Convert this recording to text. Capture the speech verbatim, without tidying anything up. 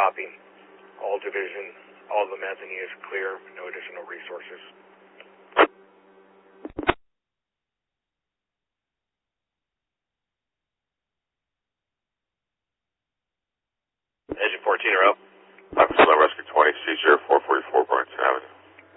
Copy. All division, all the mezzanine is clear, no additional resources. Engine fourteen are up. Officer Rescue twenty, C zero four four four Burlington Avenue.